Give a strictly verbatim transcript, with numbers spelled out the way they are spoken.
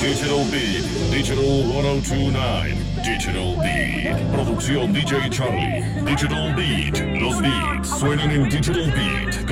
Digital Beat, Digital cien veintinueve, Digital Beat, producción D J Charlie, Digital Beat, los beats suenan en Digital Beat.